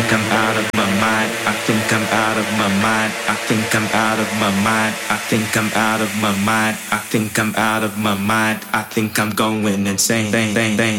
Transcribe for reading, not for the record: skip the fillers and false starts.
I'm out of my mind. I think I'm out of my mind. I think I'm out of my mind. I think I'm out of my mind. I think I'm out of my mind. I think I'm going insane.